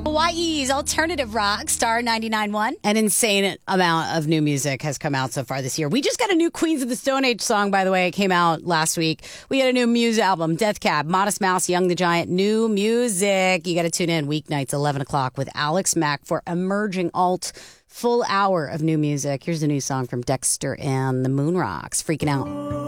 Hawaii's alternative rock, Star 99.1. An insane amount of new music has come out so far this year. We just got a new Queens of the Stone Age song, by the way. It came out last week. We got a new Muse album, Death Cab, Modest Mouse, Young the Giant, new music. You got to tune in weeknights, 11 o'clock with Alex Mack for Emerging Alt. Full hour of new music. Here's a new song from Dexter and the Moon Rocks, Freaking Out.